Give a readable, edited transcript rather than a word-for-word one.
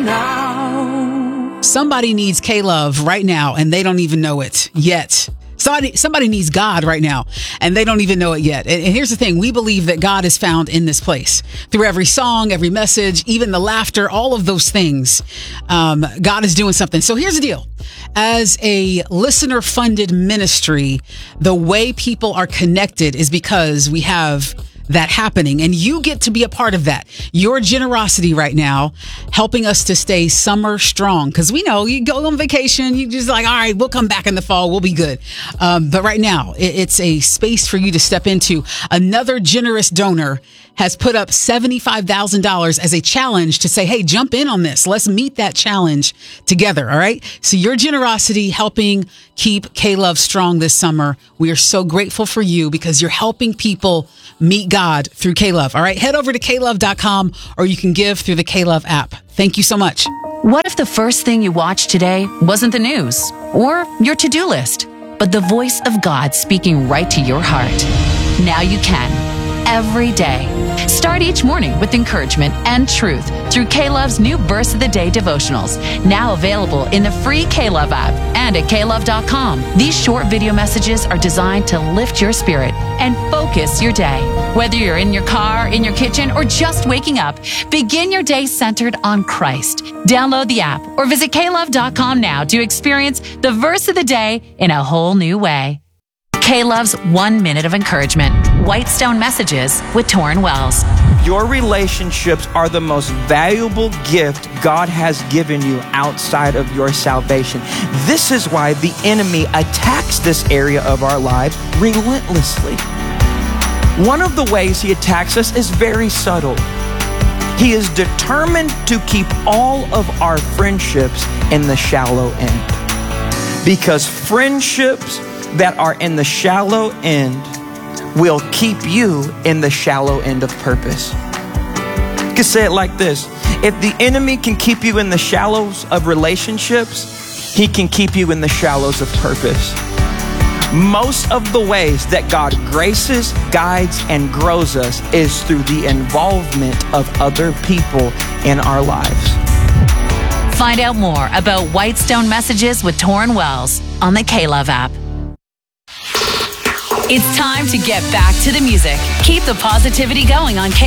now. Somebody needs K-Love right now, and they don't even know it yet. Somebody needs God right now, and they don't even know it yet. And here's the thing. We believe that God is found in this place. Through every song, every message, even the laughter, all of those things, God is doing something. So here's the deal. As a listener-funded ministry, the way people are connected is because we have that happening, and you get to be a part of that. Your generosity right now helping us to stay summer strong, because we know you go on vacation, you just like, all right, we'll come back in the fall, we'll be good. But right now it's a space for you to step into. Another generous donor has put up $75,000 as a challenge to say, hey, jump in on this. Let's meet that challenge together. All right. So your generosity helping keep K-Love strong this summer. We are so grateful for you because you're helping people meet God through K-Love. All right. Head over to klove.com, or you can give through the K-Love app. Thank you so much. What if the first thing you watched today wasn't the news or your to-do list, but the voice of God speaking right to your heart? Now you can. Every day. Start each morning with encouragement and truth through K-Love's new Verse of the Day devotionals, now available in the free K-Love app and at klove.com. These short video messages are designed to lift your spirit and focus your day. Whether you're in your car, in your kitchen, or just waking up, begin your day centered on Christ. Download the app or visit klove.com now to experience the Verse of the Day in a whole new way. K-Love's 1 minute of encouragement. Whitestone Messages with Torrin Wells. Your relationships are the most valuable gift God has given you outside of your salvation. This is why the enemy attacks this area of our lives relentlessly. One of the ways he attacks us is very subtle. He is determined to keep all of our friendships in the shallow end. Because friendships that are in the shallow end will keep you in the shallow end of purpose. You can say it like this. If the enemy can keep you in the shallows of relationships, he can keep you in the shallows of purpose. Most of the ways that God graces, guides, and grows us is through the involvement of other people in our lives. Find out more about Whitestone Messages with Torrin Wells on the K-Love app. It's time to get back to the music. Keep the positivity going on K-Love.